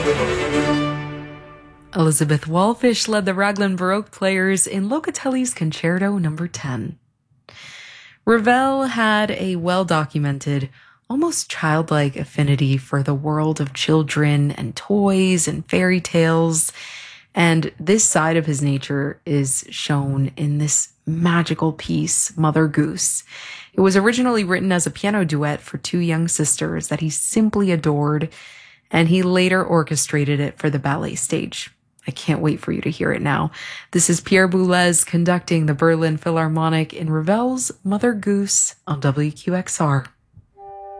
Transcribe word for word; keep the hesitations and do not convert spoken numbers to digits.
Elizabeth Wallfish led the Raglan Baroque players in Locatelli's Concerto number ten. Ravel had a well-documented, almost childlike affinity for the world of children and toys and fairy tales, and this side of his nature is shown in this magical piece, Mother Goose. It was originally written as a piano duet for two young sisters that he simply adored, and he later orchestrated it for the ballet stage. I can't wait for you to hear it now. This is Pierre Boulez conducting the Berlin Philharmonic in Ravel's Mother Goose on W Q X R.